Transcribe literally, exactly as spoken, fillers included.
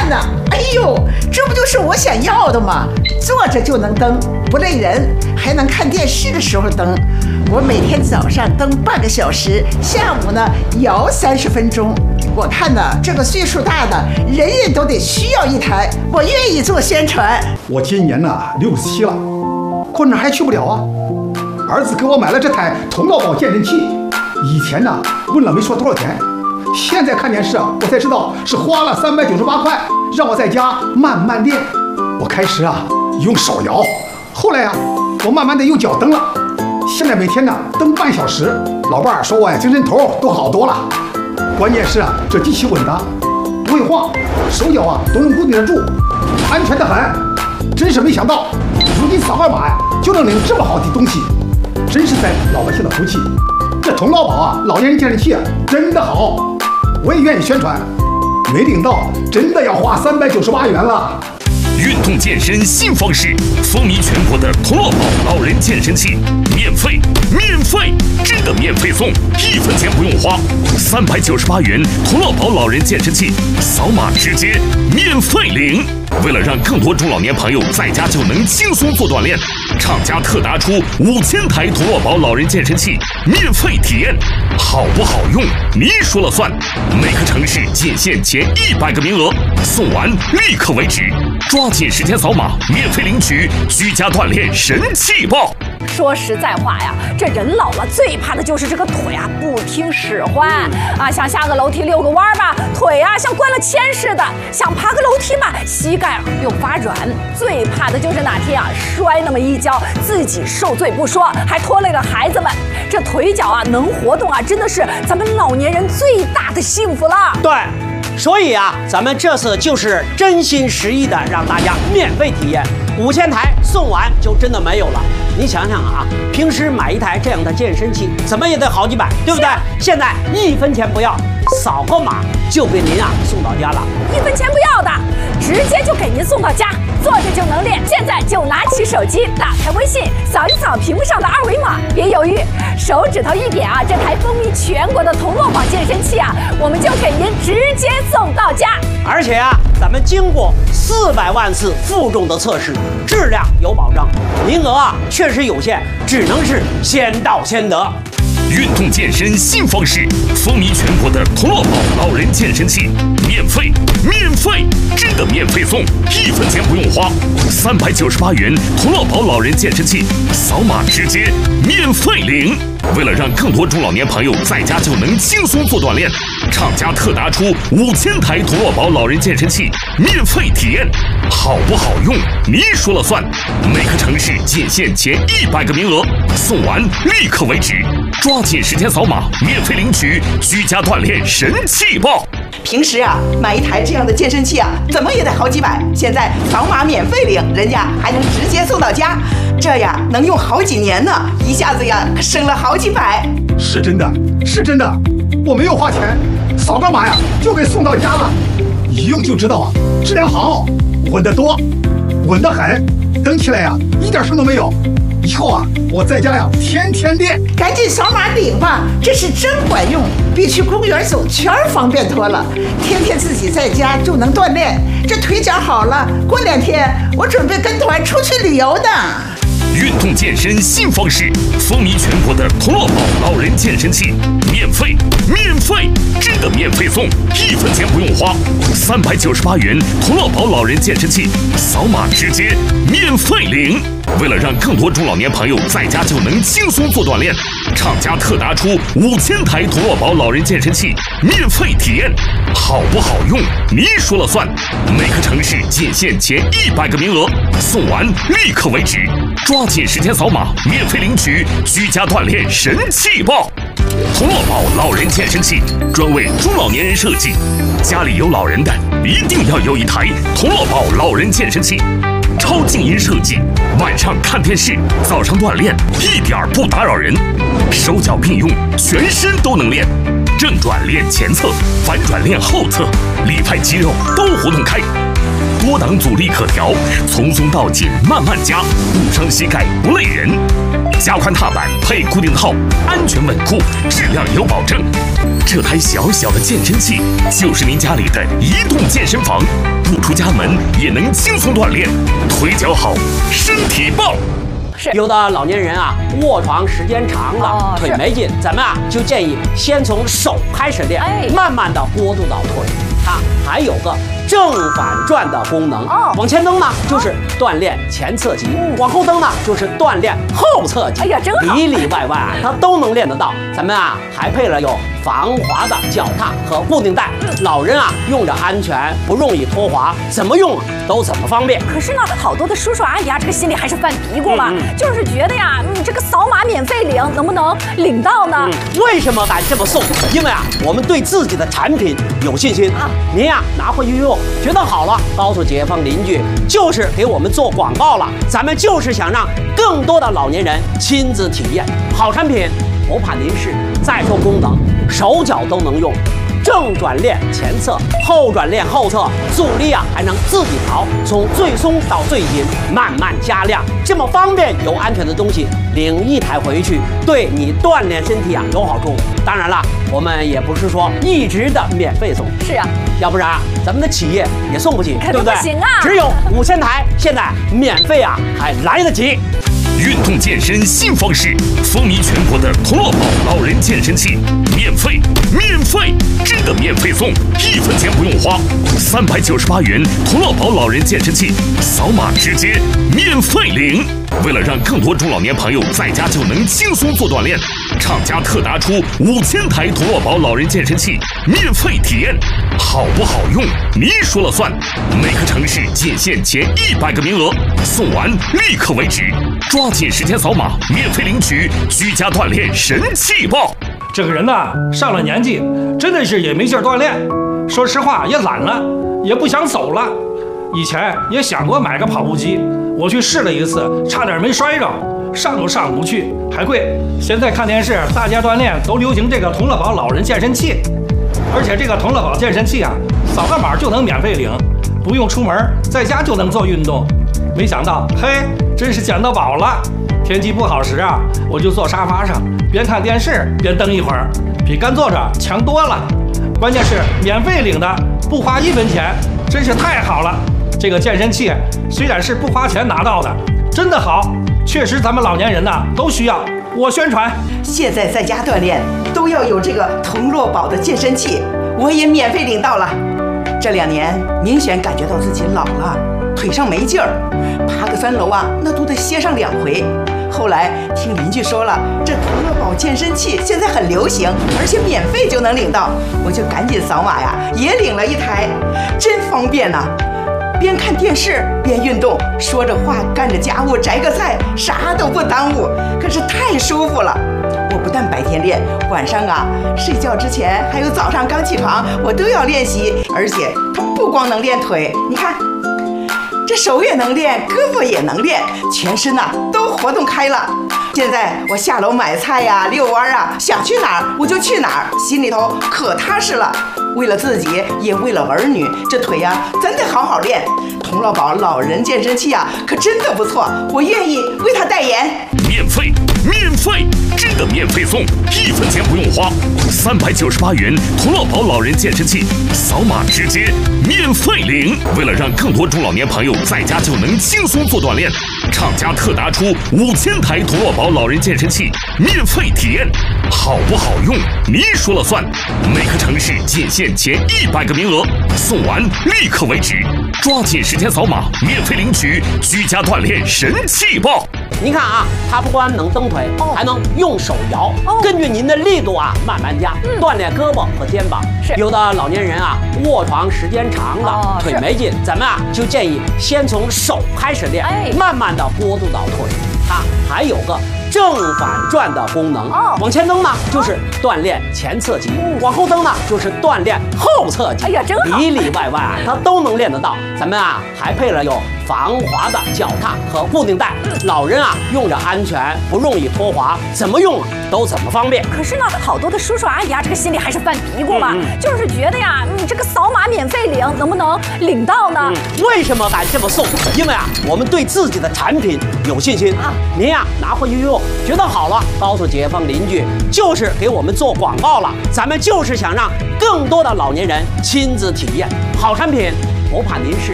看呐，哎呦，这不就是我想要的吗？坐着就能蹬，不累人，还能看电视的时候蹬。我每天早上蹬半个小时，下午呢摇三十分钟。我看呢，这个岁数大的人人都得需要一台，我愿意做宣传。 我今年呢六十七了，可哪还去不了啊？儿子给我买了这台童乐宝健身器，以前呢问了没说多少钱，现在看电视啊，我才知道是花了三百九十八块，让我在家慢慢练。我开始啊用手摇，后来啊我慢慢的用脚蹬了，现在每天呢蹬半小时。老伴儿说我呀精神头都好多了。关键是啊这机器稳当，不会晃，手脚啊都能固定得住，安全得很。真是没想到，如今扫个码呀就能领这么好的东西，真是在老百姓的福气。这童乐宝啊老年人健身器啊真的好，我也愿意宣传。没领到真的要花三百九十八元了。 运动健身新方式，风靡全国的童乐宝老人健身器，免费，免费，真的免费送，一分钱不用花，三百九十八元童乐宝老人健身器，扫码直接免费领。为了让更多中老年朋友在家就能轻松做锻炼，厂家特拿出五千台童乐宝老人健身器免费体验，好不好用你说了算。每个城市仅限前一百个名额，送完立刻为止，抓紧时间扫码免费领取居家锻炼神器包。 说实在话呀，这人老了最怕的就是这个腿啊不听使唤啊，想下个楼梯遛个弯吧，腿啊像灌了铅似的；想爬个楼梯嘛，膝盖啊又发软。最怕的就是哪天啊摔那么一跤，自己受罪不说，还拖累了孩子们。这腿脚啊能活动啊，真的是咱们老年人最大的幸福了。 对。所以啊，咱们这次就是真心实意的让大家免费体验，五千台送完就真的没有了。你想想啊，平时买一台这样的健身器，怎么也得好几百，对不对？现在一分钱不要，扫个码就给您啊送到家了。 一分钱不要的，直接就给您送到家，坐着就能练。现在就拿起手机，打开微信，扫一扫屏幕上的二维码，别犹豫，手指头一点啊，这台风靡全国的童乐宝健身器啊，我们就给您直接送到家。 而且啊，咱们经过四百万次负重的测试，质量有保障，名额啊确实有限，只能是先到先得。 运动健身新方式，风靡全国的童乐宝老人健身器，免费，免费，真的免费送，一分钱不用花，三百九十八元童乐宝老人健身器，扫码直接免费领。为了让更多中老年朋友在家就能轻松做锻炼，厂家特拿出五千台童乐宝老人健身器免费体验，好不好用你说了算。每个城市仅限前一百个名额，送完立刻为止，抓紧时间扫码免费领取居家锻炼神器包。 平时啊买一台这样的健身器啊怎么也得好几百，现在扫码免费领，人家还能直接送到家，这呀能用好几年呢，一下子呀省了好几百。 是真的，是真的，我没有花钱，扫个码呀就给送到家了，一用就知道啊质量好，稳得多，稳得很，蹬起来呀一点声都没有。以后啊我在家呀天天练。 赶紧扫码领吧，这是真管用，比去公园走圈方便多了。天天自己在家就能锻炼，这腿脚好了，过两天我准备跟团出去旅游呢。 运动健身新方式，风靡全国的童乐宝老人健身器，免费，免费，真的免费送，一分钱不用花，三百九十八元童乐宝老人健身器，扫码直接免费领。为了让更多中老年朋友在家就能轻松做锻炼，厂家特拿出五千台童乐宝老人健身器免费体验，好不好用你说了算。每个城市仅限前一百个名额，送完立刻为止，抓紧时间扫码免费领取居家锻炼神器包。童乐宝老人健身器专为中老年人设计，家里有老人的一定要有一台童乐宝老人健身器，超静音设计，晚上看电视，早上锻炼一点不打扰人，手脚并用，全身都能练，正转练前侧，反转练后侧，里派肌肉都活动开，多档阻力可调，从松到紧慢慢加，不伤膝盖不累人。 加宽踏板配固定套，安全稳固，质量有保证。这台小小的健身器就是您家里的移动健身房，不出家门也能轻松锻炼，腿脚好，身体棒。 是有的老年人啊，卧床时间长了， 哦、 腿没劲，咱们啊就建议先从手开始练， 哎、 慢慢的过渡到腿。它还有个正反转的功能。 哦， 往前蹬呢就是锻炼前侧肌，嗯、往后蹬呢就是锻炼后侧肌。 哎呀，真好！ 里里外外啊，它都能练得到。咱们啊还配了有防滑的脚踏和固定带，嗯、老人啊用着安全，不容易脱滑，怎么用都怎么方便。 可是呢，好多的叔叔阿姨啊，这个心里还是犯嘀咕嘛，嗯嗯、就是觉得呀，嗯，这个扫码免费领能不能领到呢？ 嗯、为什么敢这么送？因为啊，我们对自己的产品有信心啊。您呀拿回去用，觉得好了，告诉街坊邻居，就是给我们做广告了。咱们就是想让更多的老年人亲自体验好产品，不怕您试。再说功能，手脚都能用。正转练前侧，后转练后侧，阻力啊还能自己调，从最松到最紧，慢慢加量，这么方便又安全的东西，领一台回去，对你锻炼身体啊有好处。当然了，我们也不是说一直的免费送， 是啊， 要不然啊咱们的企业也送不起，对不对？ 不行啊， 只有五千台，现在免费啊还来得及。 运动健身新方式，风靡全国的童乐宝老人健身器，免费，免费，真的免费送，一分钱不用花，三百九十八元童乐宝老人健身器，扫码直接免费领。为了让更多中老年朋友在家就能轻松做锻炼，厂家特拿出五千台童乐宝老人健身器免费体验，好不好用您说了算。每个城市仅限前一百个名额，送完立刻为止，抓紧时间扫码免费领取居家锻炼神器吧。 这个人呐，上了年纪，真的是也没劲儿锻炼，说实话也懒了，也不想走了。以前也想过买个跑步机，我去试了一次，差点没摔着，上都上不去，还贵。现在看电视，大家锻炼都流行这个童乐宝老人健身器，而且这个童乐宝健身器啊，扫个码就能免费领，不用出门，在家就能做运动。没想到，嘿，真是捡到宝了！天气不好时啊，我就坐沙发上，边看电视边蹬一会儿，比干坐着强多了。关键是免费领的，不花一分钱，真是太好了。这个健身器虽然是不花钱拿到的，真的好，确实咱们老年人呐都需要。我宣传， 现在在家锻炼都要有这个童乐宝的健身器，我也免费领到了。这两年明显感觉到自己老了，腿上没劲儿，爬个三楼啊，那都得歇上两回。后来听邻居说了，这童乐宝健身器现在很流行，而且免费就能领到，我就赶紧扫码呀，也领了一台，真方便呐、啊！边看电视边运动，说着话干着家务，摘个菜，啥都不耽误，可是太舒服了。我不但白天练，晚上啊睡觉之前还有早上刚起床，我都要练习。而且它不光能练腿，你看这手也能练，胳膊也能练，全身呐、啊、都活动开了。现在我下楼买菜呀、啊、遛弯啊，想去哪儿我就去哪儿，心里头可踏实了。为了自己，也为了儿女，这腿呀、啊、真得好好练。童乐宝老人健身器啊，可真的不错，我愿意为他代言。 免费，免费，真的免费送，一分钱不用花，三百九十八元童乐宝老人健身器，扫码直接免费领。为了让更多中老年朋友在家就能轻松做锻炼，厂家特拿出五千台童乐宝老人健身器免费体验，好不好用您说了算。每个城市仅限前一百个名额，送完立刻为止，抓紧时间扫码免费领取居家锻炼神器吧。 您看啊，它不光能蹬腿， 哦、 还能用手摇， 哦、 根据您的力度啊慢慢加，嗯、锻炼胳膊和肩膀。 是有的老年人啊卧床时间长了， 哦、 腿没劲，咱们啊就建议先从手开始练， 哎、 慢慢的过渡到腿。它还有个正反转的功能， 哦、 往前蹬呢就是锻炼前侧肌，嗯、往后蹬呢就是锻炼后侧肌。 哎呀，真好！ 里里外外啊，它都能练得到。咱们啊还配了有防滑的脚踏和固定带，老人啊用着安全，不容易脱滑，怎么用啊都怎么方便。 可是呢，好多的叔叔阿姨啊，这个心里还是犯嘀咕嘛， 嗯嗯、 就是觉得呀，你这个扫码免费领能不能领到呢？ 嗯、为什么敢这么送？因为啊，我们对自己的产品有信心啊。您呀拿回去用，觉得好了，告诉街坊邻居，就是给我们做广告了。咱们就是想让更多的老年人亲自体验好产品，不怕您是